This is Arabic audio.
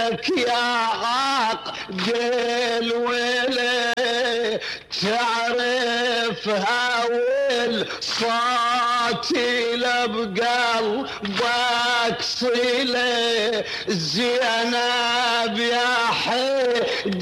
لك يا عقل ويلي تعرفها والصوتي لبقلبك صيلة زينب يا حي